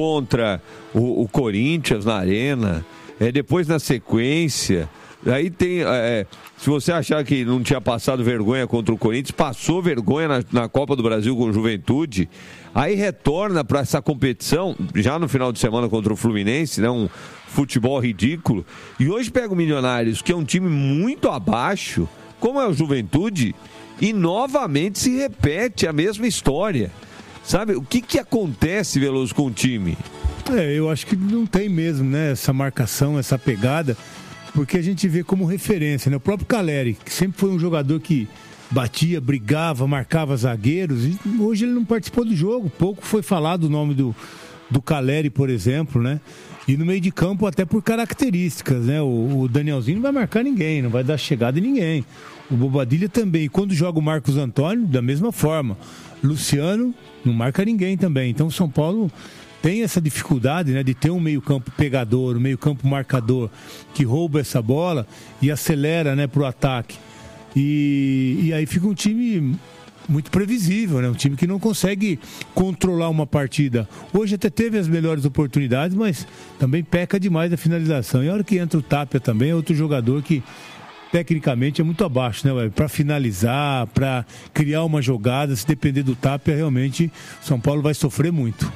contra o Corinthians na Arena, depois na sequência. Aí tem, se você achar que não tinha passado vergonha contra o Corinthians, passou vergonha na Copa do Brasil com o Juventude, aí retorna para essa competição, já no final de semana contra o Fluminense, né, um futebol ridículo, e hoje pega o Milionários, que é um time muito abaixo, como é o Juventude, e novamente se repete a mesma história. Sabe, o que acontece, Veloso, com o time? Eu acho que não tem mesmo, né, essa marcação, essa pegada, porque a gente vê como referência, né? O próprio Caleri, que sempre foi um jogador que batia, brigava, marcava zagueiros, e hoje ele não participou do jogo. Pouco foi falado o nome do Caleri, por exemplo, né? E no meio de campo, até por características, né? O Danielzinho não vai marcar ninguém, não vai dar chegada em ninguém. O Bobadilha também. E quando joga o Marcos Antônio, da mesma forma. Luciano não marca ninguém também. Então o São Paulo tem essa dificuldade, né, de ter um meio-campo pegador, um meio-campo marcador, que rouba essa bola e acelera, né, para o ataque. E aí fica um time muito previsível, né? Um time que não consegue controlar uma partida. Hoje até teve as melhores oportunidades, mas também peca demais da finalização. E a hora que entra o Tapia também, é outro jogador que tecnicamente é muito abaixo, né? Para finalizar, para criar uma jogada, se depender do Tapia, realmente o São Paulo vai sofrer muito.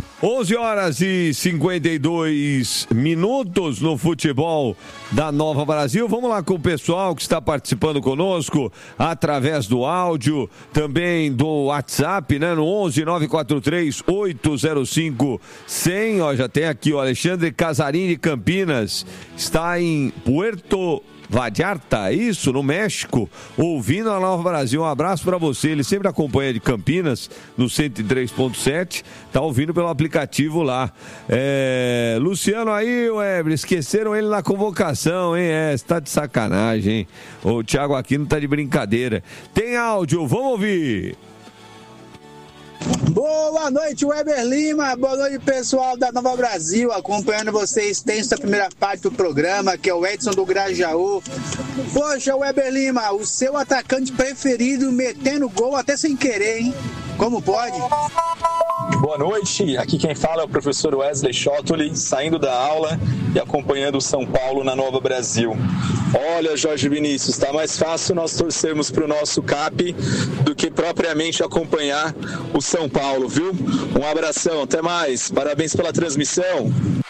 11h52 no futebol da Nova Brasil. Vamos lá com o pessoal que está participando conosco através do áudio, também do WhatsApp, né? No 11-943-805-100. Ó, já tem aqui o Alexandre Casarini de Campinas. Está em Puerto Vallarta, isso, no México, ouvindo a Nova Brasil. Um abraço para você. Ele sempre acompanha de Campinas no 103.7, tá ouvindo pelo aplicativo lá. Luciano aí, Weber, esqueceram ele na convocação, hein? Você tá de sacanagem, hein? O Thiago Aquino tá de brincadeira. Tem áudio, vamos ouvir. Boa noite, Weber Lima. Boa noite, pessoal da Nova Brasil. Acompanhando vocês desde a primeira parte do programa, que é o Edson do Grajaú. Poxa, Weber Lima, o seu atacante preferido metendo gol até sem querer, hein? Como pode? Boa noite, aqui quem fala é o professor Wesley Schottoli, saindo da aula e acompanhando o São Paulo na Nova Brasil. Olha, Jorge Vinícius, tá mais fácil nós torcermos para o nosso CAP do que propriamente acompanhar o São Paulo, viu? Um abração, até mais, parabéns pela transmissão.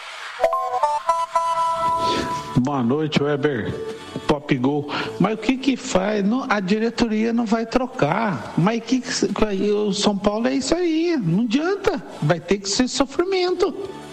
Boa noite, Weber. Pop Gol. Mas o que faz? A diretoria não vai trocar. Mas o São Paulo é isso aí. Não adianta. Vai ter que ser sofrimento.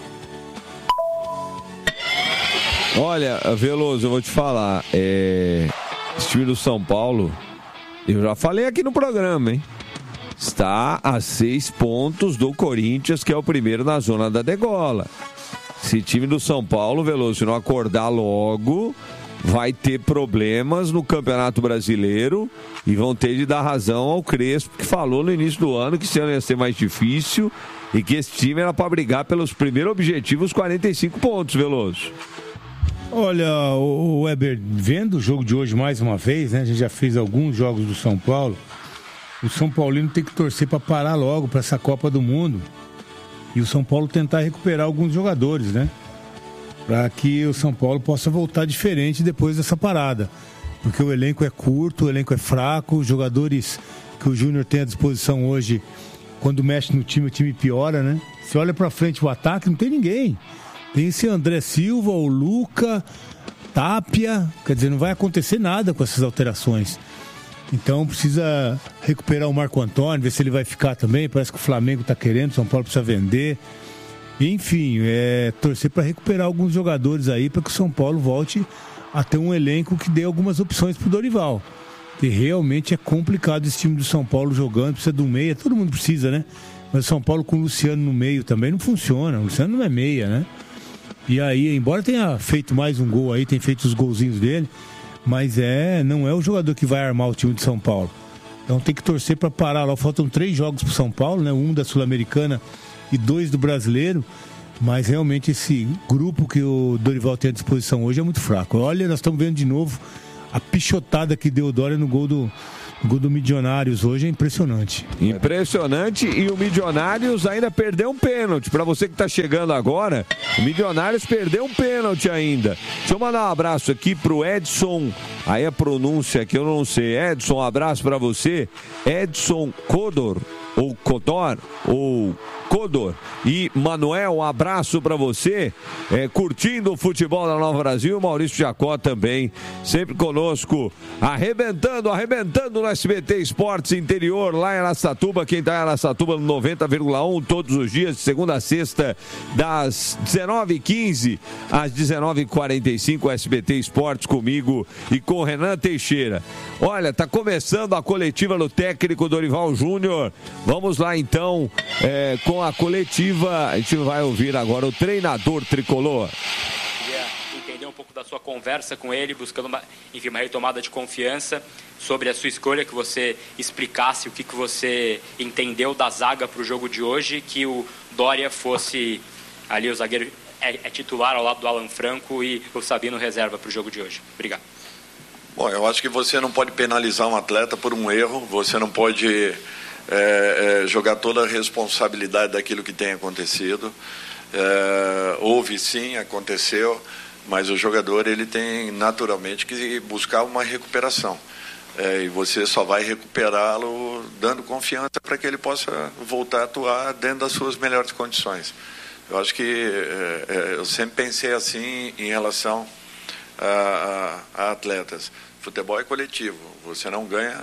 Olha, Veloso, eu vou te falar. Esse time do São Paulo, eu já falei aqui no programa, hein? Está a 6 pontos do Corinthians, que é o primeiro na zona da degola. Esse time do São Paulo, Veloso, se não acordar logo, vai ter problemas no Campeonato Brasileiro e vão ter de dar razão ao Crespo, que falou no início do ano que esse ano ia ser mais difícil e que esse time era para brigar pelos primeiros objetivos, 45 pontos, Veloso. Olha, o Weber, vendo o jogo de hoje mais uma vez, né? A gente já fez alguns jogos do São Paulo. O São Paulino tem que torcer para parar logo para essa Copa do Mundo e o São Paulo tentar recuperar alguns jogadores, né? Para que o São Paulo possa voltar diferente depois dessa parada. Porque o elenco é curto, o elenco é fraco, os jogadores que o Júnior tem à disposição hoje, quando mexe no time, o time piora, né? Você olha para frente o ataque, não tem ninguém. Tem esse André Silva, o Luca, Tapia, quer dizer, não vai acontecer nada com essas alterações. Então precisa recuperar o Marco Antônio, ver se ele vai ficar também, parece que o Flamengo está querendo, o São Paulo precisa vender. Enfim, torcer para recuperar alguns jogadores aí, para que o São Paulo volte a ter um elenco que dê algumas opções para o Dorival. Que realmente é complicado esse time do São Paulo jogando, precisa de um meia, todo mundo precisa, né? Mas o São Paulo com o Luciano no meio também não funciona, o Luciano não é meia, né? E aí, embora tenha feito mais um gol aí, tem feito os golzinhos dele, mas não é o jogador que vai armar o time de São Paulo. Então tem que torcer para parar lá. Faltam 3 jogos para o São Paulo, né? 1 da Sul-Americana e 2 do Brasileiro, mas realmente esse grupo que o Dorival tem à disposição hoje é muito fraco. Olha, nós estamos vendo de novo a pichotada que deu o Dória no gol do O gol do Milionários hoje é impressionante. Impressionante, e o Milionários ainda perdeu um pênalti. Para você que está chegando agora, o Milionários perdeu um pênalti ainda. Deixa eu mandar um abraço aqui pro Edson, aí a pronúncia que eu não sei. Edson, um abraço para você. Edson Codor, ou Codor, ou Codor. E Manuel, um abraço para você, curtindo o futebol da Nova Brasil. Maurício Jacó também, sempre conosco, arrebentando no SBT Esportes Interior, lá em Araçatuba. Quem tá em Araçatuba no 90,1 todos os dias, de segunda a sexta, das 19h15 às 19h45, SBT Esportes comigo e com o Renan Teixeira. Olha, tá começando a coletiva do técnico Dorival Júnior. Vamos lá então, com a coletiva. A gente vai ouvir agora o treinador tricolor. Queria entender um pouco da sua conversa com ele, buscando uma retomada de confiança, sobre a sua escolha, que você explicasse o que você entendeu da zaga para o jogo de hoje, que o Dória fosse ali o zagueiro titular ao lado do Alan Franco e o Sabino reserva para o jogo de hoje. Obrigado. Bom, eu acho que você não pode penalizar um atleta por um erro, você não pode jogar toda a responsabilidade daquilo que tem acontecido. Houve sim, aconteceu, mas o jogador ele tem naturalmente que buscar uma recuperação. E você só vai recuperá-lo dando confiança para que ele possa voltar a atuar dentro das suas melhores condições. Eu acho que eu sempre pensei assim em relação a atletas. Futebol é coletivo, você não ganha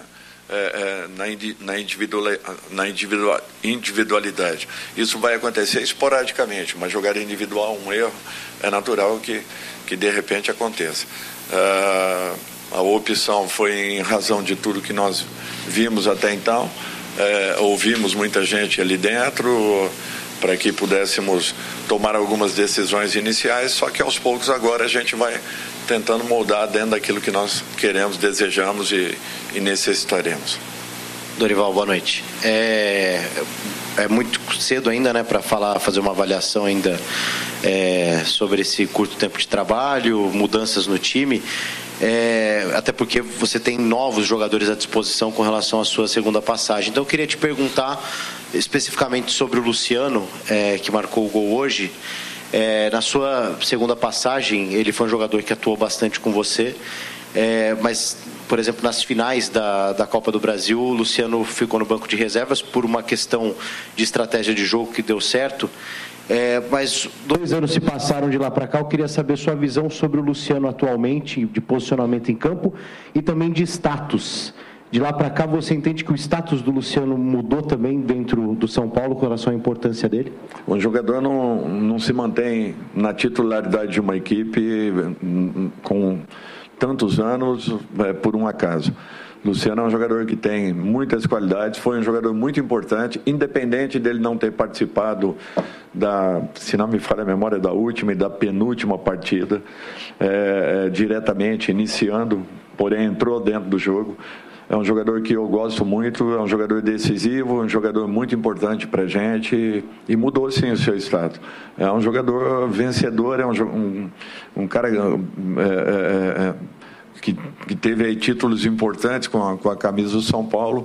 na individualidade. Isso vai acontecer esporadicamente, mas jogar individual, um erro, é natural que de repente aconteça. A opção foi em razão de tudo que nós vimos até então. Ouvimos muita gente ali dentro para que pudéssemos tomar algumas decisões iniciais, só que aos poucos agora a gente vai tentando moldar dentro daquilo que nós queremos, desejamos e necessitaremos. Dorival, boa noite. É muito cedo ainda, né, para fazer uma avaliação ainda sobre esse curto tempo de trabalho, mudanças no time. Até porque você tem novos jogadores à disposição com relação à sua segunda passagem. Então eu queria te perguntar especificamente sobre o Luciano, que marcou o gol hoje. Na sua segunda passagem, ele foi um jogador que atuou bastante com você, mas, por exemplo, nas finais da Copa do Brasil, o Luciano ficou no banco de reservas por uma questão de estratégia de jogo que deu certo. Mas 2 anos se passaram de lá para cá. Eu queria saber sua visão sobre o Luciano atualmente, de posicionamento em campo e também de status. De lá para cá, você entende que o status do Luciano mudou também dentro do São Paulo com relação à importância dele? O jogador não se mantém na titularidade de uma equipe com tantos anos por um acaso. Luciano é um jogador que tem muitas qualidades, foi um jogador muito importante, independente dele não ter participado se não me falha a memória, da última e da penúltima partida, diretamente, iniciando, porém entrou dentro do jogo. É um jogador que eu gosto muito, é um jogador decisivo, um jogador muito importante para a gente e mudou sim o seu status. É um jogador vencedor, é um cara que teve aí títulos importantes com a camisa do São Paulo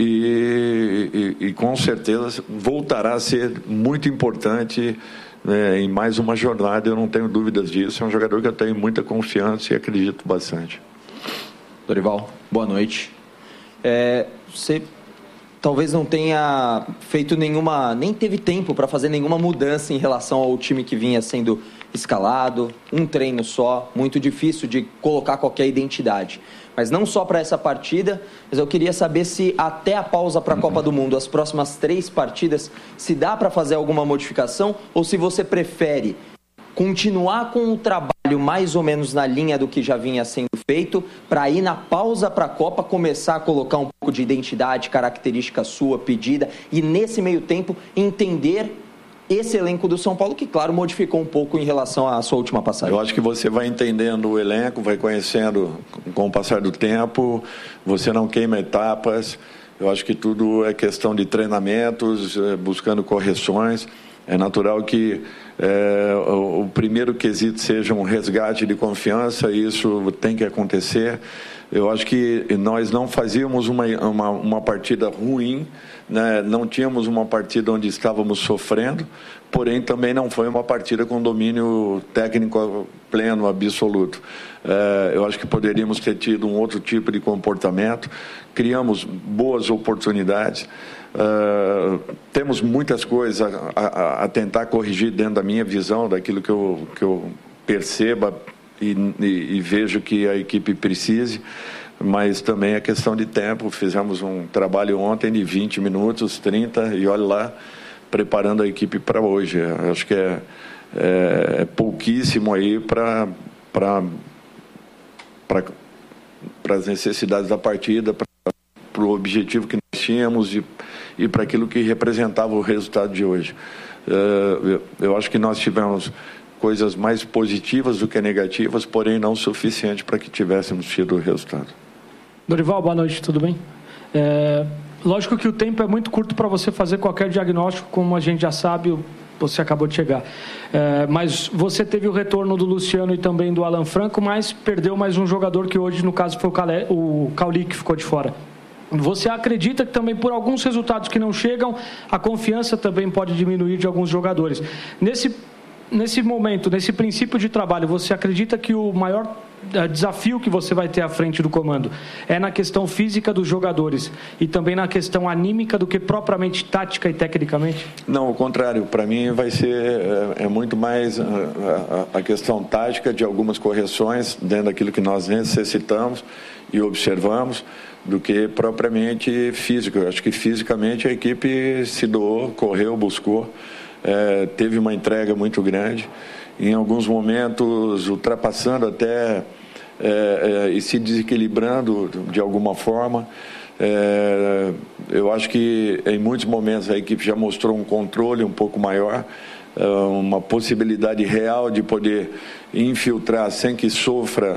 e com certeza voltará a ser muito importante em mais uma jornada, eu não tenho dúvidas disso. É um jogador que eu tenho muita confiança e acredito bastante. Dorival, boa noite. Você talvez não tenha feito nem teve tempo para fazer nenhuma mudança em relação ao time que vinha sendo escalado, um treino só, muito difícil de colocar qualquer identidade. Mas não só para essa partida, mas eu queria saber se até a pausa para a Copa do Mundo, as próximas 3 partidas, se dá para fazer alguma modificação ou se você prefere continuar com o trabalho mais ou menos na linha do que já vinha sendo feito, para ir na pausa para a Copa começar a colocar um pouco de identidade, característica sua, pedida, e nesse meio tempo entender esse elenco do São Paulo, que claro, modificou um pouco em relação à sua última passagem. Eu acho que você vai entendendo o elenco, vai conhecendo com o passar do tempo, você não queima etapas. Eu acho que tudo é questão de treinamentos, buscando correções. É natural que o primeiro quesito seja um resgate de confiança, isso tem que acontecer. Eu acho que nós não fazíamos uma partida ruim, né? Não tínhamos uma partida onde estávamos sofrendo, porém também não foi uma partida com domínio técnico pleno, absoluto. Eu acho que poderíamos ter tido um outro tipo de comportamento, criamos boas oportunidades, temos muitas coisas a tentar corrigir dentro da minha visão, daquilo que eu perceba e vejo que a equipe precise, mas também é questão de tempo. Fizemos um trabalho ontem de 20 minutos, 30, e olha lá, preparando a equipe para hoje. Acho que é pouquíssimo aí para as necessidades da partida, para o objetivo que nós tínhamos e para aquilo que representava o resultado de hoje. Eu acho que nós tivemos coisas mais positivas do que negativas, porém não suficiente para que tivéssemos tido o resultado. Dorival, boa noite, tudo bem? Lógico que o tempo é muito curto para você fazer qualquer diagnóstico, como a gente já sabe, você acabou de chegar. Mas você teve o retorno do Luciano e também do Alan Franco, mas perdeu mais um jogador que hoje, no caso, foi o Cauli, que ficou de fora. Você acredita que também por alguns resultados que não chegam, a confiança também pode diminuir de alguns jogadores? Nesse momento, nesse princípio de trabalho, você acredita que o maior desafio que você vai ter à frente do comando é na questão física dos jogadores e também na questão anímica do que propriamente tática e tecnicamente? Não, ao contrário. Para mim vai ser muito mais a questão tática, de algumas correções dentro daquilo que nós necessitamos e observamos, do que propriamente físico. Eu acho que fisicamente a equipe se doou, correu, buscou, teve uma entrega muito grande, em alguns momentos ultrapassando até e se desequilibrando de alguma forma. Eu acho que em muitos momentos a equipe já mostrou um controle um pouco maior, uma possibilidade real de poder infiltrar sem que sofra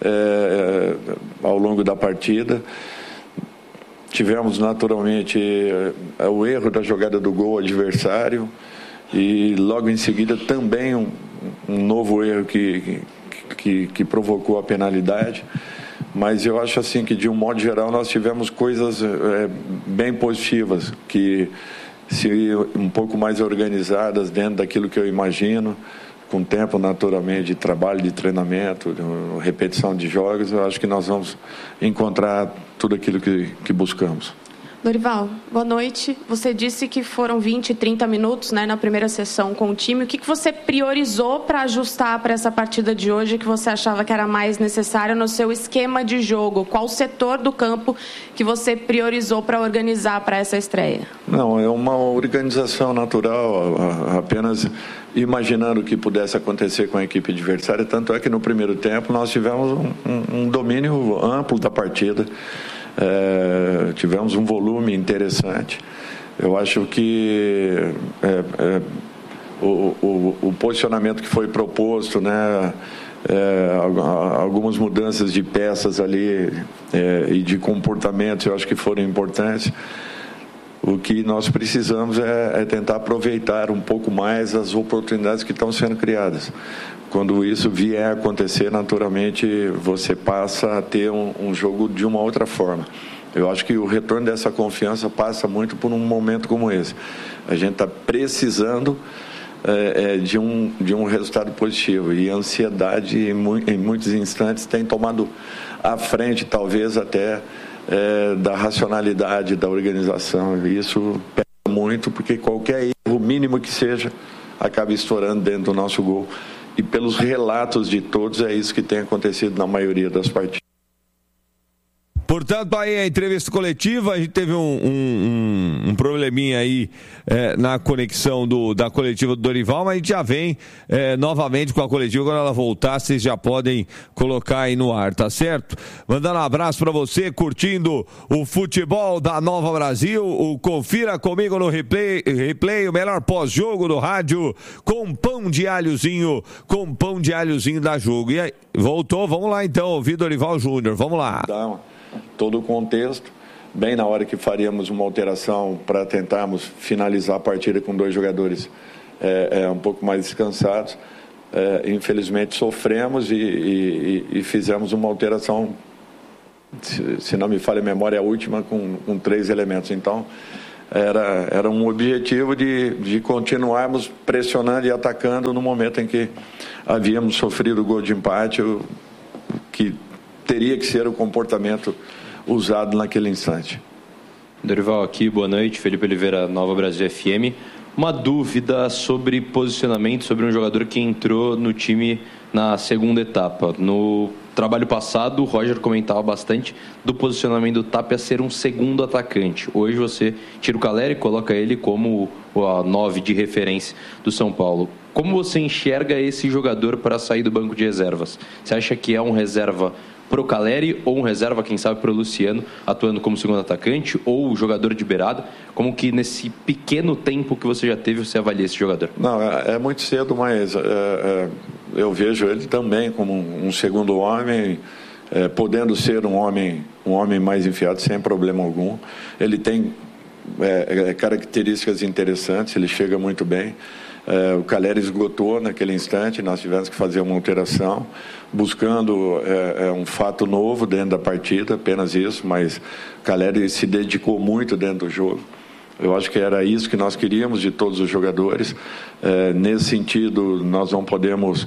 ao longo da partida. Tivemos naturalmente o erro da jogada do gol adversário e logo em seguida também um novo erro que provocou a penalidade. Mas eu acho assim que, de um modo geral, nós tivemos coisas bem positivas, que se um pouco mais organizadas dentro daquilo que eu imagino, com tempo naturalmente de trabalho, de treinamento, de repetição de jogos, eu acho que nós vamos encontrar tudo aquilo que buscamos. Dorival, boa noite. Você disse que foram 20, 30 minutos, né, na primeira sessão com o time. O que você priorizou para ajustar para essa partida de hoje que você achava que era mais necessário no seu esquema de jogo? Qual setor do campo que você priorizou para organizar para essa estreia? Não, é uma organização natural, apenas imaginando o que pudesse acontecer com a equipe adversária. Tanto é que no primeiro tempo nós tivemos um domínio amplo da partida. Tivemos um volume interessante. Eu acho que o posicionamento que foi proposto, né, algumas mudanças de peças ali e de comportamento, eu acho que foram importantes. O que nós precisamos é tentar aproveitar um pouco mais as oportunidades que estão sendo criadas. Quando isso vier a acontecer, naturalmente você passa a ter um jogo de uma outra forma. Eu acho que o retorno dessa confiança passa muito por um momento como esse. A gente está precisando de um resultado positivo, e a ansiedade em muitos instantes tem tomado a frente, talvez até da racionalidade da organização. E isso pesa muito, porque qualquer erro mínimo que seja acaba estourando dentro do nosso gol. E pelos relatos de todos, é isso que tem acontecido na maioria das partidas. Portanto, aí a entrevista coletiva, a gente teve um probleminha aí na conexão da coletiva do Dorival, mas a gente já vem novamente com a coletiva. Quando ela voltar, vocês já podem colocar aí no ar, tá certo? Mandando um abraço pra você, curtindo o futebol da Nova Brasil. Confira comigo no replay, o melhor pós-jogo do rádio, com pão de alhozinho da Jogo. E aí, voltou, vamos lá então, ouvir Dorival Júnior, vamos lá. Todo o contexto, bem na hora que faríamos uma alteração para tentarmos finalizar a partida com 2 jogadores um pouco mais descansados. Infelizmente sofremos e fizemos uma alteração, se não me falha a memória, a última com 3 elementos. Então era um objetivo de continuarmos pressionando e atacando no momento em que havíamos sofrido o gol de empate, que teria que ser o comportamento usado naquele instante. Dorival aqui, boa noite, Felipe Oliveira, Nova Brasil FM. Uma dúvida sobre posicionamento, sobre um jogador que entrou no time na segunda etapa. No trabalho passado, o Roger comentava bastante do posicionamento do Tapia ser um segundo atacante. Hoje você tira o Calleri e coloca ele como a 9 de referência do São Paulo. Como você enxerga esse jogador para sair do banco de reservas? Você acha que é um reserva pro Calleri ou um reserva, quem sabe, pro Luciano, atuando como segundo atacante, ou jogador de beirada? Como que nesse pequeno tempo que você já teve, você avalia esse jogador? Não, é muito cedo, mas eu vejo ele também como um segundo homem, podendo ser um homem mais enfiado, sem problema algum. Ele tem características interessantes, ele chega muito bem. O Calleri esgotou naquele instante, nós tivemos que fazer uma alteração, buscando um fato novo dentro da partida, apenas isso, mas o Calleri se dedicou muito dentro do jogo. Eu acho que era isso que nós queríamos de todos os jogadores. Nesse sentido, nós não podemos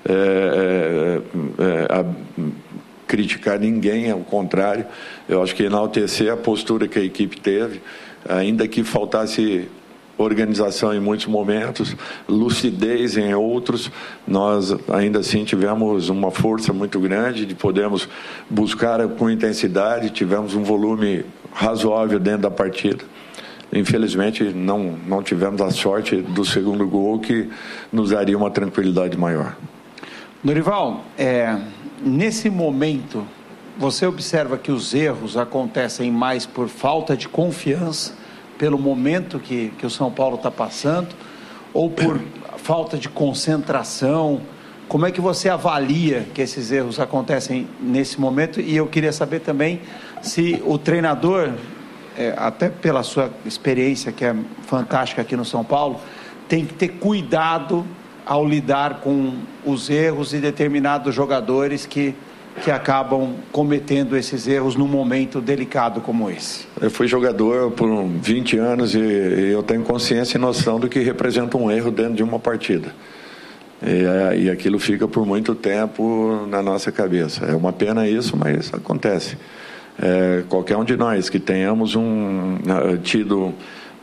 criticar ninguém, ao contrário. Eu acho que enaltecer a postura que a equipe teve, ainda que faltasse organização em muitos momentos, lucidez em outros, nós ainda assim tivemos uma força muito grande de podermos buscar com intensidade, tivemos um volume razoável dentro da partida. Infelizmente não tivemos a sorte do segundo gol, que nos daria uma tranquilidade maior. Dorival, nesse momento você observa que os erros acontecem mais por falta de confiança, pelo momento que o São Paulo está passando, ou por falta de concentração? Como é que você avalia que esses erros acontecem nesse momento? E eu queria saber também se o treinador, até pela sua experiência, que é fantástica aqui no São Paulo, tem que ter cuidado ao lidar com os erros de determinados jogadores que acabam cometendo esses erros num momento delicado como esse. Eu fui jogador por 20 anos e eu tenho consciência e noção do que representa um erro dentro de uma partida. E aquilo fica por muito tempo na nossa cabeça. É uma pena isso, mas acontece. Qualquer um de nós que tenhamos tido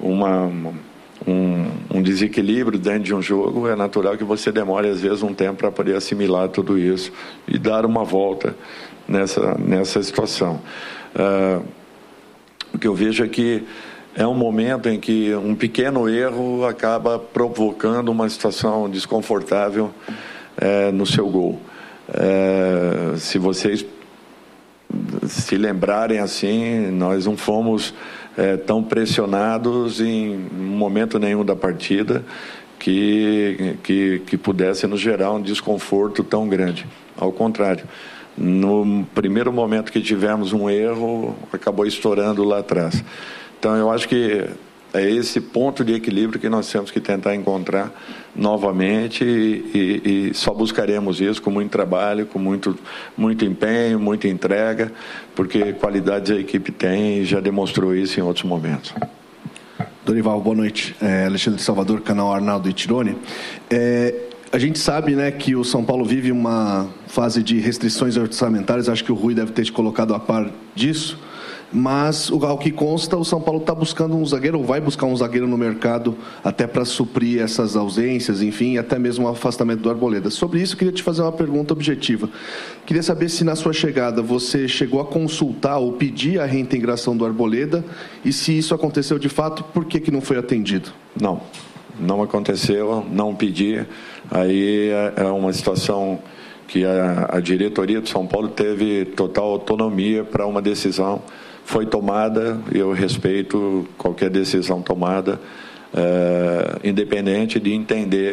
um desequilíbrio dentro de um jogo, é natural que você demore às vezes um tempo para poder assimilar tudo isso e dar uma volta nessa situação. O que eu vejo é que é um momento em que um pequeno erro acaba provocando uma situação desconfortável no seu gol. Se vocês se lembrarem assim, nós não fomos tão pressionados em momento nenhum da partida que pudesse nos gerar um desconforto tão grande. Ao contrário, no primeiro momento que tivemos um erro, acabou estourando lá atrás. Então eu acho que é esse ponto de equilíbrio que nós temos que tentar encontrar novamente e só buscaremos isso com muito trabalho, com muito empenho, muita entrega, porque qualidades a equipe tem e já demonstrou isso em outros momentos. Dorival, boa noite. Alexandre Salvador, canal Arnaldo e Tirone. A gente sabe, né, que o São Paulo vive uma fase de restrições orçamentárias, acho que o Rui deve ter te colocado a par disso. Mas, ao que consta, o São Paulo está buscando um zagueiro, ou vai buscar um zagueiro no mercado, até para suprir essas ausências, enfim, até mesmo o afastamento do Arboleda. Sobre isso, eu queria te fazer uma pergunta objetiva. Queria saber se, na sua chegada, você chegou a consultar ou pedir a reintegração do Arboleda, e se isso aconteceu de fato, por que não foi atendido? Não aconteceu, não pedi. Aí é uma situação que a diretoria do São Paulo teve total autonomia para uma decisão. Foi tomada, eu respeito qualquer decisão tomada, independente de entender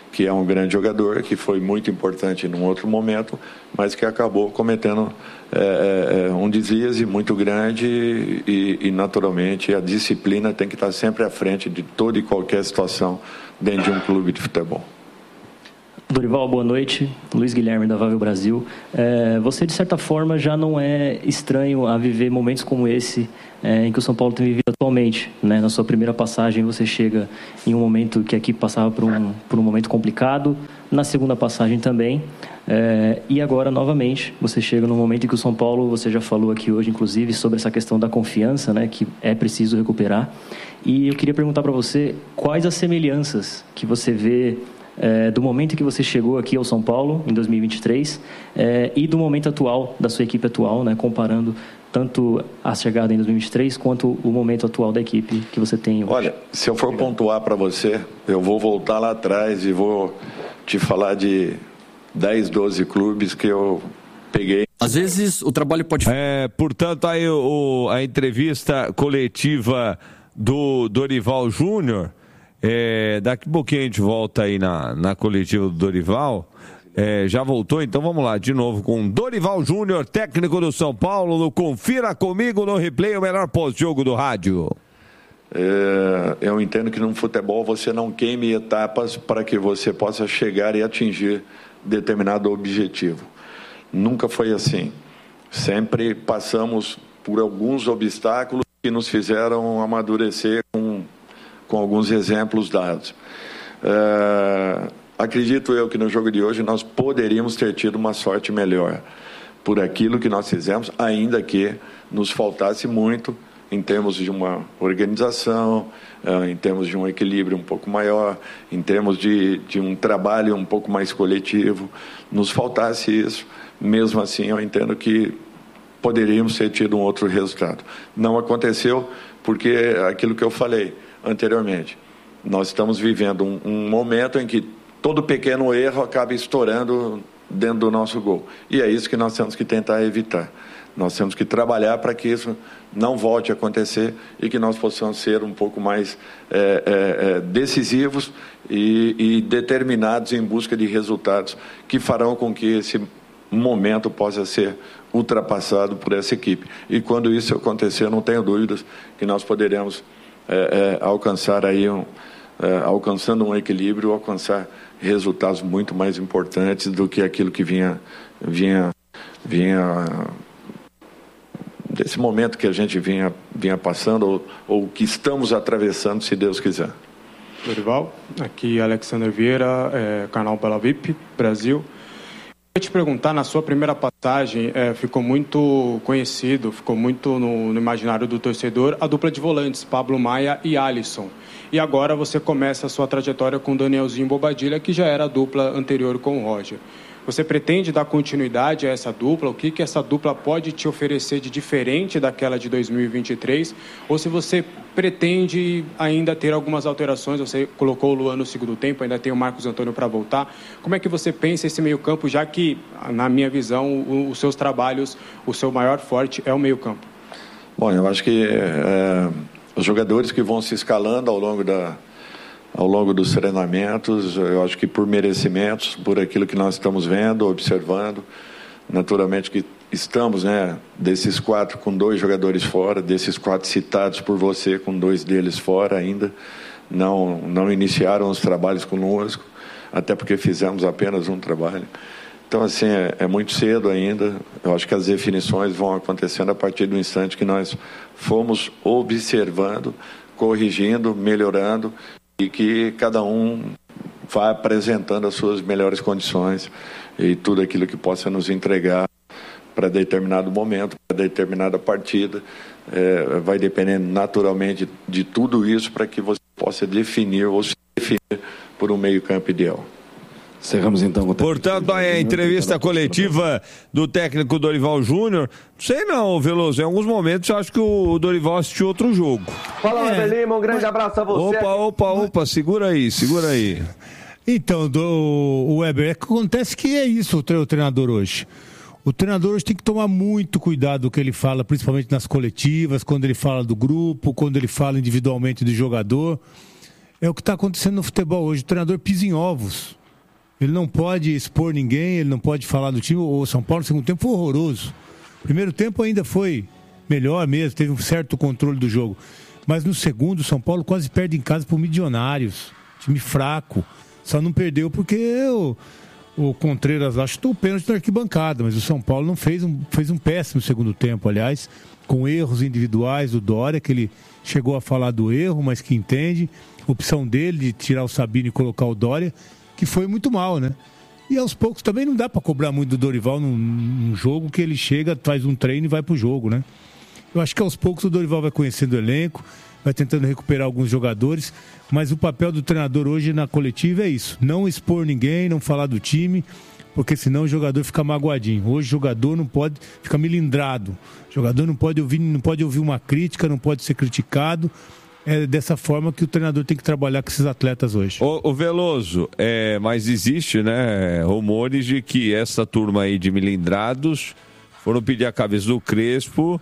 que é um grande jogador, que foi muito importante num outro momento, mas que acabou cometendo um deslize muito grande e naturalmente a disciplina tem que estar sempre à frente de toda e qualquer situação dentro de um clube de futebol. Dorival, boa noite. Luiz Guilherme, da Vável Brasil. Você, de certa forma, já não é estranho a viver momentos como esse em que o São Paulo tem vivido atualmente, né? Na sua primeira passagem, você chega em um momento que a equipe passava por um momento complicado, na segunda passagem também, e agora, novamente, você chega num momento em que o São Paulo, você já falou aqui hoje, inclusive, sobre essa questão da confiança, né? Que é preciso recuperar. E eu queria perguntar para você quais as semelhanças que você vê do momento que você chegou aqui ao São Paulo, em 2023, e do momento atual, da sua equipe atual, né, comparando tanto a chegada em 2023 quanto o momento atual da equipe que você tem hoje. Olha, se eu for pontuar para você, eu vou voltar lá atrás e vou te falar de 10, 12 clubes que eu peguei. Às vezes o trabalho pode... Portanto, aí a entrevista coletiva do Dorival Júnior... daqui a pouquinho a gente volta aí na coletiva do Dorival. Já voltou, então vamos lá de novo com Dorival Júnior, técnico do São Paulo, no Confira Comigo no Replay, o melhor pós-jogo do rádio. Eu entendo que no futebol você não queime etapas para que você possa chegar e atingir determinado objetivo. Nunca foi assim. Sempre passamos por alguns obstáculos que nos fizeram amadurecer com alguns exemplos dados. Acredito eu que no jogo de hoje nós poderíamos ter tido uma sorte melhor por aquilo que nós fizemos, ainda que nos faltasse muito em termos de uma organização, em termos de um equilíbrio um pouco maior, em termos de um trabalho um pouco mais coletivo. Nos faltasse isso, mesmo assim eu entendo que poderíamos ter tido um outro resultado. Não aconteceu porque aquilo que eu falei anteriormente, nós estamos vivendo um momento em que todo pequeno erro acaba estourando dentro do nosso gol. E é isso que nós temos que tentar evitar. Nós temos que trabalhar para que isso não volte a acontecer e que nós possamos ser um pouco mais decisivos e determinados em busca de resultados que farão com que esse momento possa ser ultrapassado por essa equipe. E quando isso acontecer, não tenho dúvidas que nós poderemos alcançar aí alcançando um equilíbrio, alcançar resultados muito mais importantes do que aquilo que vinha desse momento que a gente vinha passando ou que estamos atravessando, se Deus quiser. Dorival, aqui Alexander Vieira, canal Bela VIP, Brasil. Eu te perguntar, na sua primeira passagem, ficou muito conhecido, ficou muito no imaginário do torcedor, a dupla de volantes, Pablo Maia e Alisson. E agora você começa a sua trajetória com Danielzinho Bobadilla, que já era a dupla anterior com o Roger. Você pretende dar continuidade a essa dupla? O que essa dupla pode te oferecer de diferente daquela de 2023? Ou se você pretende ainda ter algumas alterações? Você colocou o Luan no segundo tempo, ainda tem o Marcos Antônio para voltar. Como é que você pensa esse meio-campo, já que, na minha visão, os seus trabalhos, o seu maior forte é o meio-campo? Bom, eu acho que os jogadores que vão se escalando ao longo dos treinamentos, eu acho que por merecimentos, por aquilo que nós estamos vendo, observando, naturalmente que estamos, desses 4 com 2 jogadores fora, desses 4 citados por você com 2 deles fora ainda, não iniciaram os trabalhos conosco, até porque fizemos apenas um trabalho. Então, assim, é muito cedo ainda. Eu acho que as definições vão acontecendo a partir do instante que nós fomos observando, corrigindo, melhorando, e que cada um vai apresentando as suas melhores condições e tudo aquilo que possa nos entregar para determinado momento, para determinada partida. Vai dependendo naturalmente de tudo isso para que você possa definir ou se definir por um meio-campo ideal. Encerramos então com o Portanto, a entrevista coletiva do técnico Dorival Júnior. Não sei não, Veloso. Em alguns momentos eu acho que o Dorival assistiu outro jogo. Fala, Lima, um grande abraço a você. Opa, segura aí. Então, o Weber, acontece que é isso o treinador hoje. O treinador hoje tem que tomar muito cuidado do que ele fala, principalmente nas coletivas, quando ele fala do grupo, quando ele fala individualmente do jogador. É o que está acontecendo no futebol hoje. O treinador pisa em ovos. Ele não pode expor ninguém, ele não pode falar do time. O São Paulo no segundo tempo foi horroroso. Primeiro tempo ainda foi melhor mesmo, teve um certo controle do jogo. Mas no segundo, o São Paulo quase perde em casa por Milionários. Time fraco. Só não perdeu porque o Contreras lá chutou o pênalti na arquibancada. Mas o São Paulo não fez um péssimo segundo tempo, aliás, com erros individuais do Dória, que ele chegou a falar do erro, mas que entende. Opção dele de tirar o Sabino e colocar o Dória, que foi muito mal, né? E aos poucos também não dá para cobrar muito do Dorival num jogo que ele chega, faz um treino e vai pro jogo, né? Eu acho que aos poucos o Dorival vai conhecendo o elenco, vai tentando recuperar alguns jogadores, mas o papel do treinador hoje na coletiva é isso, não expor ninguém, não falar do time, porque senão o jogador fica magoadinho. Hoje o jogador não pode ficar melindrado, o jogador não pode ouvir uma crítica, não pode ser criticado. É dessa forma que o treinador tem que trabalhar com esses atletas hoje. Ô Veloso, mas existe, né, rumores de que essa turma aí de melindrados foram pedir a cabeça do Crespo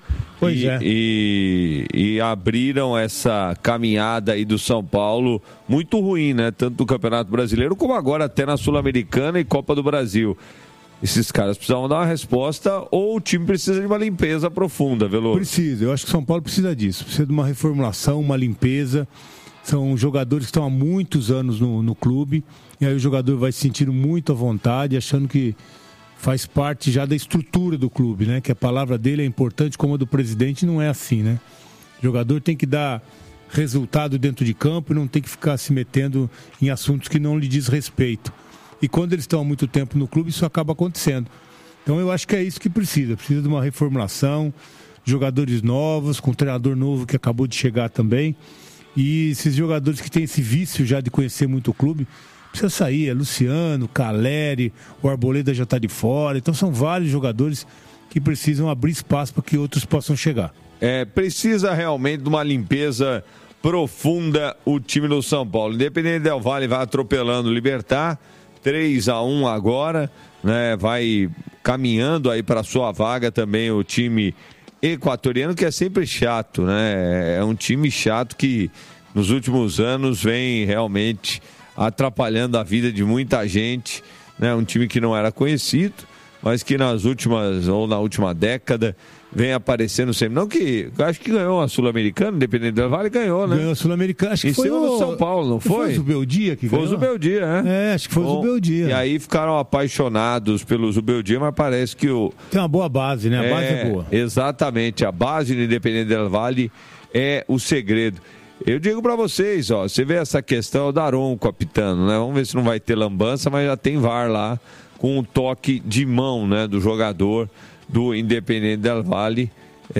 e abriram essa caminhada aí do São Paulo muito ruim, né? Tanto no Campeonato Brasileiro como agora até na Sul-Americana e Copa do Brasil. Esses caras precisam dar uma resposta ou o time precisa de uma limpeza profunda, Veloso? Precisa, eu acho que o São Paulo precisa disso. Precisa de uma reformulação, uma limpeza. São jogadores que estão há muitos anos no clube e aí o jogador vai se sentindo muito à vontade, achando que faz parte já da estrutura do clube, né? Que a palavra dele é importante como a do presidente, não é assim, né? O jogador tem que dar resultado dentro de campo e não tem que ficar se metendo em assuntos que não lhe diz respeito. E quando eles estão há muito tempo no clube, isso acaba acontecendo. Então eu acho que é isso que precisa de uma reformulação, jogadores novos, com um treinador novo que acabou de chegar também. E esses jogadores que têm esse vício já de conhecer muito o clube, precisa sair, Luciano, Caleri, o Arboleda já está de fora. Então são vários jogadores que precisam abrir espaço para que outros possam chegar. Precisa realmente de uma limpeza profunda o time do São Paulo. Independente Del Valle vai atropelando o Libertad, 3-1 agora, né? Vai caminhando aí para sua vaga também o time equatoriano, que é sempre chato, né? É um time chato que nos últimos anos vem realmente atrapalhando a vida de muita gente, né? Um time que não era conhecido, mas que nas últimas, ou na última década, vem aparecendo sempre. Não que, acho que ganhou a Sul-Americana, independente do Vale, ganhou, né? Ganhou a Sul-Americana, acho que foi o São Paulo, não foi? Foi o Zubeldia que ganhou? Foi o Zubeldia, né? Acho que foi o Zubeldia. E aí ficaram apaixonados pelo Zubeldia, mas parece que tem uma boa base, né? A base é boa. Exatamente, a base do Independente del Valle é o segredo. Eu digo pra vocês, ó, você vê essa questão, o Daronco apitando, né? Vamos ver se não vai ter lambança, mas já tem VAR lá com um toque de mão, né, do jogador do Independente del Valle.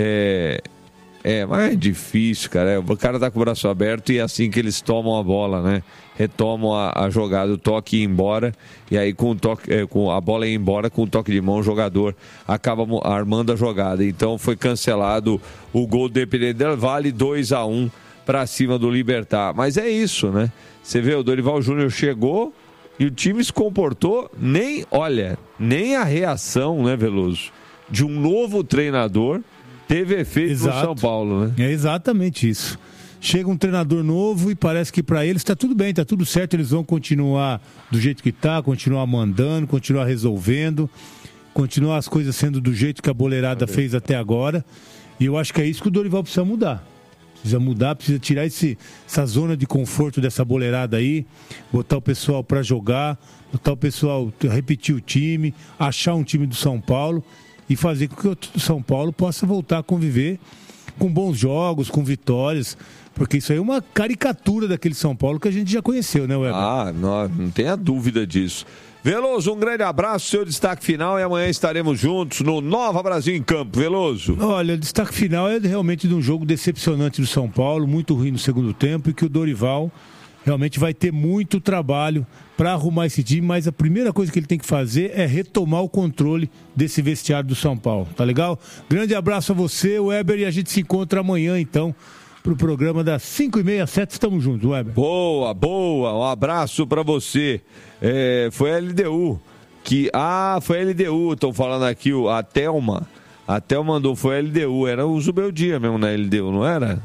Mas é difícil, cara. O cara tá com o braço aberto e é assim que eles tomam a bola, né? Retomam a jogada, o toque e ir embora. E aí com o toque, com a bola ir embora, com o toque de mão, o jogador acaba armando a jogada. Então foi cancelado o gol do Independente del Valle, 2-1 para cima do Libertad. Mas é isso, né? Você vê, o Dorival Júnior chegou e o time se comportou, nem a reação, né, Veloso, de um novo treinador teve efeito no São Paulo, né? É exatamente isso. Chega um treinador novo e parece que para eles está tudo bem, está tudo certo, eles vão continuar do jeito que está, continuar mandando, continuar resolvendo, continuar as coisas sendo do jeito que a boleirada fez até agora. E eu acho que é isso que o Dorival precisa mudar. Precisa mudar, precisa tirar essa zona de conforto dessa boleirada aí, botar o pessoal para jogar, botar o pessoal repetir o time, achar um time do São Paulo e fazer com que o São Paulo possa voltar a conviver com bons jogos, com vitórias, porque isso aí é uma caricatura daquele São Paulo que a gente já conheceu, né, Weber? Não tenha dúvida disso. Veloso, um grande abraço, seu destaque final, e amanhã estaremos juntos no Nova Brasil em Campo. Veloso. Olha, o destaque final é realmente de um jogo decepcionante do São Paulo, muito ruim no segundo tempo, e que o Dorival realmente vai ter muito trabalho para arrumar esse time, mas a primeira coisa que ele tem que fazer é retomar o controle desse vestiário do São Paulo, tá legal? Grande abraço a você, Weber, e a gente se encontra amanhã, então, pro programa das 5h30 às 7h, estamos juntos, Weber. Boa, um abraço para você. Foi a LDU foi a LDU, estão falando aqui, a Thelma mandou, foi a LDU, era o Zubeldia mesmo na LDU, não era?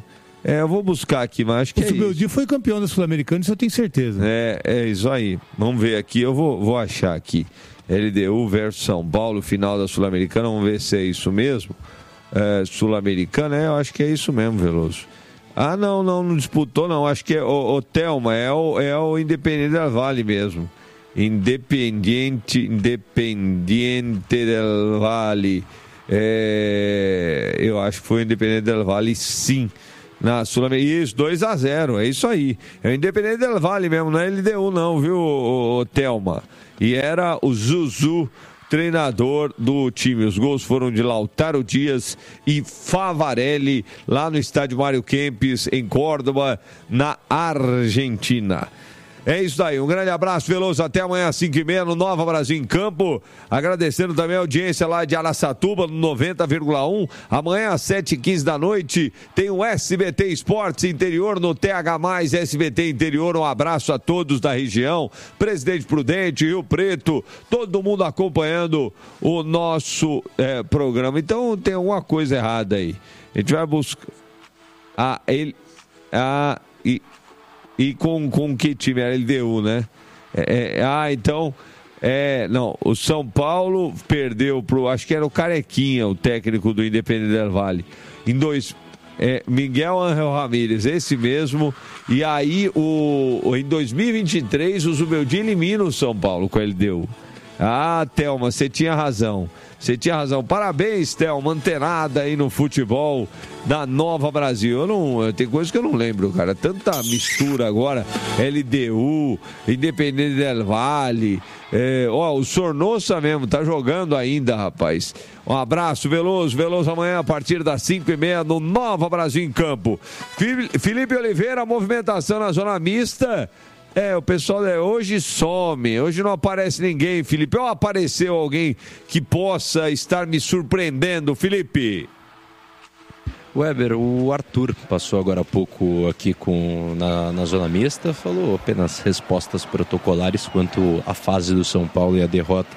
Eu vou buscar aqui, mas acho que o Subeldia foi campeão da Sul-Americana, isso eu tenho certeza. É isso aí. Vamos ver aqui, eu vou achar aqui. LDU versus São Paulo, final da Sul-Americana, vamos ver se é isso mesmo. Sul-Americana, eu acho que é isso mesmo, Veloso. Não disputou não, acho que é o Thelma, é o Independiente del Valle mesmo. Independiente del Valle. Eu acho que foi o Independiente del Valle, sim. Na Sul-Americana. Isso, 2-0, é isso aí. É o Independiente del Valle mesmo, não é LDU não, viu, o Thelma? E era o Zuzu, treinador do time. Os gols foram de Lautaro Dias e Favarelli, lá no estádio Mário Kempes, em Córdoba, na Argentina. É isso daí, um grande abraço, Veloso, até amanhã às 5h30 no Nova Brasil em Campo, agradecendo também a audiência lá de Araçatuba no 90,1, amanhã às 7h15 da noite tem o SBT Esportes Interior no TH+, SBT Interior, um abraço a todos da região, Presidente Prudente, Rio Preto, todo mundo acompanhando o nosso programa. Então tem alguma coisa errada aí, a gente vai buscar e com que time? Era LDU, né? Não, o São Paulo perdeu acho que era o Carequinha, o técnico do Independiente del Valle. Miguel Ángel Ramírez, esse mesmo. E aí, em 2023, o Zubeldia elimina o São Paulo com a LDU. Thelma, você tinha razão. Parabéns, Thelma, antenada aí no futebol da Nova Brasil. Tem coisa que eu não lembro, cara. Tanta mistura agora. LDU, Independente del Valle. O Sornosa mesmo, tá jogando ainda, rapaz. Um abraço, Veloso. Veloso amanhã a partir das 5h30 no Nova Brasil em Campo. Felipe Oliveira, movimentação na zona mista. O pessoal hoje some, hoje não aparece ninguém, Felipe. Ou apareceu alguém que possa estar me surpreendendo, Felipe? Weber, o Arthur passou agora há pouco aqui na zona mista, falou apenas respostas protocolares quanto à fase do São Paulo e a derrota.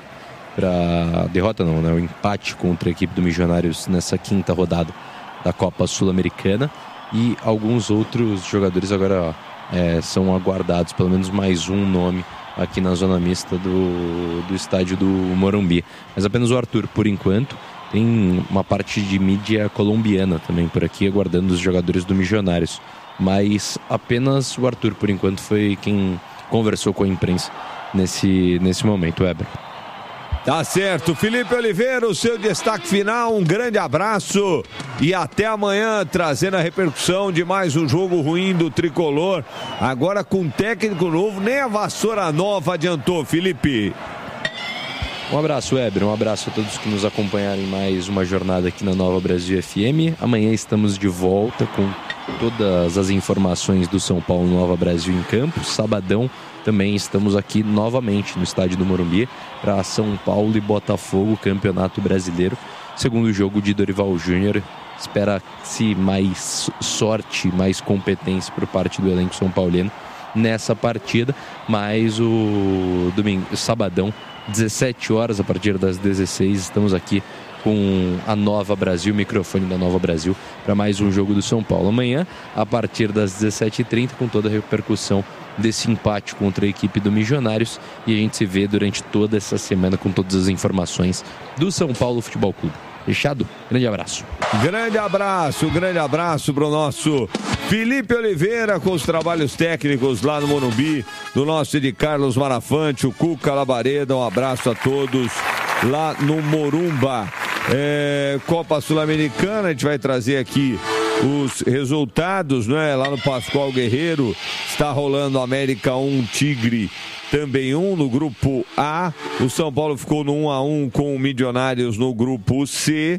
O empate contra a equipe do Milionários nessa 5ª rodada da Copa Sul-Americana. E alguns outros jogadores agora são aguardados, pelo menos mais um nome aqui na zona mista do estádio do Morumbi. Mas apenas o Arthur, por enquanto. Tem uma parte de mídia colombiana também por aqui, aguardando os jogadores do Milionários. Mas apenas o Arthur, por enquanto, foi quem conversou com a imprensa nesse momento, Weber. Tá certo, Felipe Oliveira, o seu destaque final, um grande abraço e até amanhã, trazendo a repercussão de mais um jogo ruim do Tricolor, agora com técnico novo, nem a vassoura nova adiantou, Felipe. Um abraço, Weber, um abraço a todos que nos acompanharam em mais uma jornada aqui na Nova Brasil FM. Amanhã estamos de volta com todas as informações do São Paulo Nova Brasil em Campo. Sabadão também estamos aqui novamente no estádio do Morumbi para São Paulo e Botafogo, Campeonato Brasileiro. Segundo jogo de Dorival Júnior, espera-se mais sorte, mais competência por parte do elenco são paulino nessa partida, mas o sabadão, 17 horas, a partir das 16, estamos aqui com a Nova Brasil, o microfone da Nova Brasil, para mais um jogo do São Paulo. Amanhã, a partir das 17h30, com toda a repercussão desse empate contra a equipe do Milionários, e a gente se vê durante toda essa semana com todas as informações do São Paulo Futebol Clube. Fechado? Grande abraço. Grande abraço para o nosso Felipe Oliveira com os trabalhos técnicos lá no Morumbi, do nosso de Carlos Marafante, o Cuca Labareda, um abraço a todos lá no Morumba. Copa Sul-Americana, a gente vai trazer aqui os resultados, né? Lá no Pascoal Guerreiro está rolando América 1, Tigre também 1 no grupo A. O São Paulo ficou no 1-1 com o Milionários no grupo C.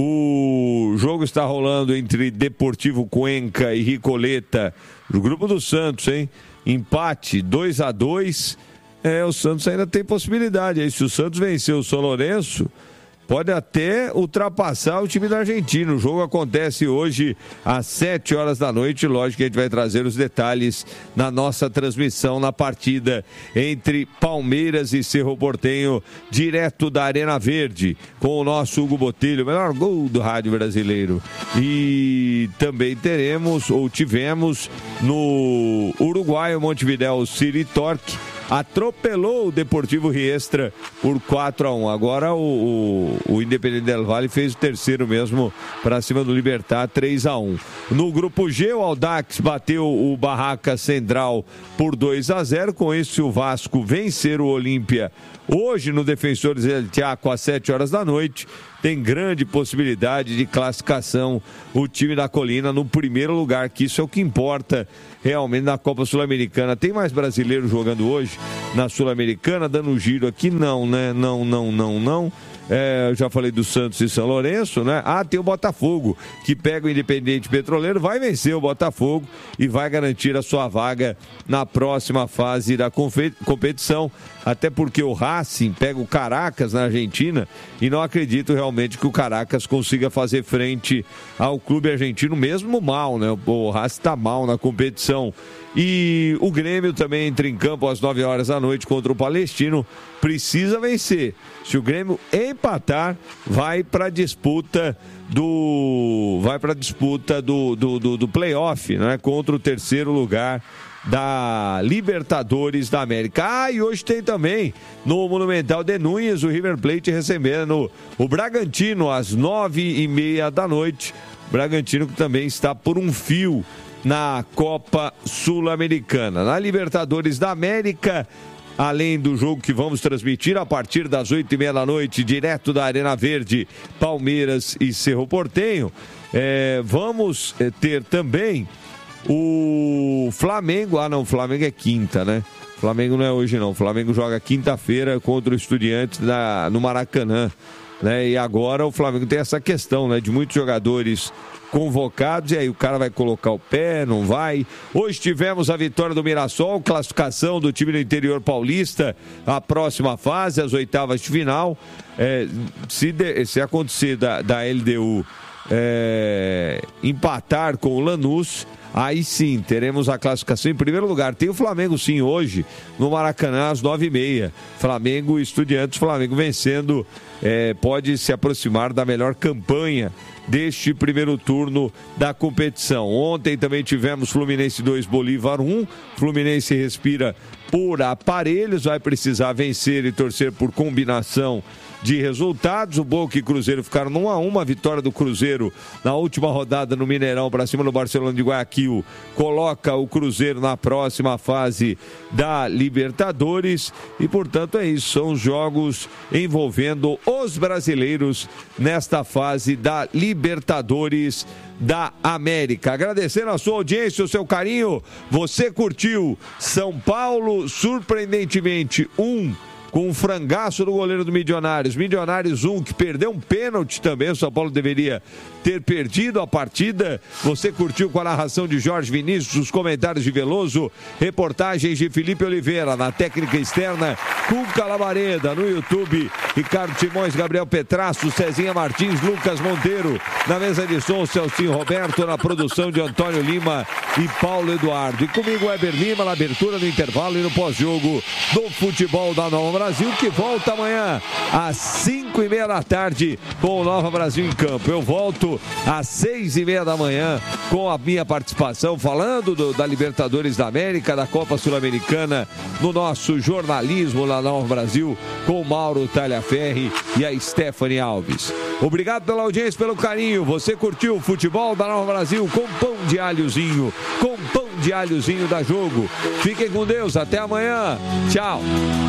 O jogo está rolando entre Deportivo Cuenca e Ricoleta, no grupo do Santos, hein? Empate 2-2. O Santos ainda tem possibilidade aí. Se o Santos vencer o São Lourenço, pode até ultrapassar o time da Argentina. O jogo acontece hoje às 7 horas da noite. Lógico que a gente vai trazer os detalhes na nossa transmissão na partida entre Palmeiras e Cerro Porteño, direto da Arena Verde, com o nosso Hugo Botelho, o melhor gol do rádio brasileiro. E também tivemos no Uruguai, o Montevideo City Torque atropelou o Deportivo Riestra por 4-1. Agora o Independiente del Valle fez o terceiro mesmo para cima do Libertad, 3-1. No grupo G, o Audax bateu o Barraca Central por 2-0. Com isso, o Vasco vencer o Olímpia hoje no Defensores del Chaco às 7 horas da noite. Tem grande possibilidade de classificação o time da Colina no primeiro lugar, que isso é o que importa realmente na Copa Sul-Americana. Tem mais brasileiros jogando hoje na Sul-Americana, dando um giro aqui? Não, né? Não. Eu já falei do Santos e São Lourenço, né? Tem o Botafogo, que pega o Independente Petroleiro, vai vencer o Botafogo e vai garantir a sua vaga na próxima fase da competição, até porque o Racing pega o Caracas na Argentina e não acredito realmente que o Caracas consiga fazer frente ao clube argentino, mesmo mal, né? O Racing está mal na competição. E o Grêmio também entra em campo às 9 horas da noite contra o Palestino. Precisa vencer. Se o Grêmio empatar, vai para a disputa do playoff, né? Contra o terceiro lugar da Libertadores da América. E hoje tem também no Monumental de Núñez o River Plate recebendo o Bragantino às 9h30 da noite. Bragantino que também está por um fio na Copa Sul-Americana. Na Libertadores da América, além do jogo que vamos transmitir a partir das 8h30 da noite, direto da Arena Verde, Palmeiras e Cerro Porteño, vamos ter também o Flamengo. O Flamengo é quinta, né? O Flamengo não é hoje não. O Flamengo joga quinta-feira contra o Estudiantes no Maracanã, né? E agora o Flamengo tem essa questão, né, de muitos jogadores convocados, e aí o cara vai colocar o pé, não vai. Hoje tivemos a vitória do Mirassol, classificação do time do interior paulista, a próxima fase, as oitavas de final. Se acontecer da LDU empatar com o Lanús, aí sim, teremos a classificação em primeiro lugar. Tem o Flamengo sim hoje, no Maracanã, às 9h30. Flamengo e Estudiantes, Flamengo vencendo, pode se aproximar da melhor campanha deste primeiro turno da competição. Ontem também tivemos Fluminense 2, Bolívar 1. Fluminense respira por aparelhos, vai precisar vencer e torcer por combinação de resultados. O Boca e Cruzeiro ficaram 1-1, a vitória do Cruzeiro na última rodada no Mineirão para cima do Barcelona de Guayaquil coloca o Cruzeiro na próxima fase da Libertadores e, portanto, é isso, são os jogos envolvendo os brasileiros nesta fase da Libertadores da América. Agradecendo a sua audiência, o seu carinho. Você curtiu São Paulo, surpreendentemente, com um frangaço do goleiro do Milionários. Milionários 1, que perdeu um pênalti também. O São Paulo deveria ter perdido a partida. Você curtiu com a narração de Jorge Vinícius, os comentários de Veloso, reportagens de Felipe Oliveira, na técnica externa, Cuca Labareda, no YouTube, Ricardo Simões, Gabriel Petrasso, Cezinha Martins, Lucas Monteiro, na mesa de som, Celcinho Roberto, na produção de Antônio Lima e Paulo Eduardo. E comigo, Weber Lima, na abertura do intervalo e no pós-jogo do futebol da Nova Brasil, que volta amanhã às 5h30 da tarde com o Nova Brasil em campo. Eu volto às 6h30 da manhã com a minha participação, falando da Libertadores da América, da Copa Sul-Americana, no nosso jornalismo na Nova Brasil, com o Mauro Talhaferri e a Stephanie Alves. Obrigado pela audiência, pelo carinho. Você curtiu o futebol da Nova Brasil com pão de alhozinho, da Jogo. Fiquem com Deus, até amanhã. Tchau.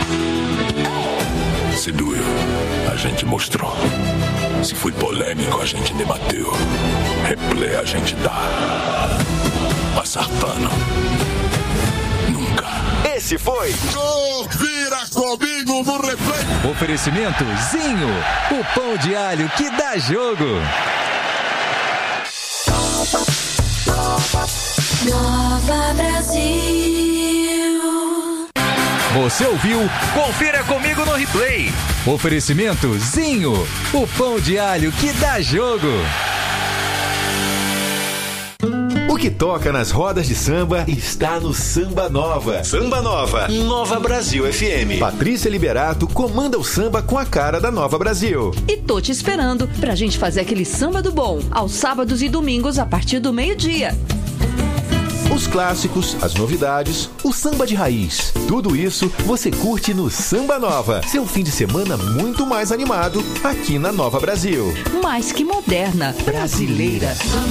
Se doeu, a gente mostrou. Se foi polêmico, a gente debateu. Replay a gente dá. Passar pano, nunca. Esse foi Vira Comigo no Replay. Oferecimento Zinho, o pão de alho que dá jogo. Nova Brasil. Você ouviu? Confira comigo no replay. Oferecimento Zinho, o pão de alho que dá jogo. O que toca nas rodas de samba está no Samba Nova. Samba Nova, Nova Brasil FM. Patrícia Liberato comanda o samba com a cara da Nova Brasil. E tô te esperando pra gente fazer aquele samba do bom, aos sábados e domingos a partir do meio-dia. Os clássicos, as novidades, o samba de raiz. Tudo isso você curte no Samba Nova. Seu fim de semana muito mais animado aqui na Nova Brasil. Mais que moderna, brasileira.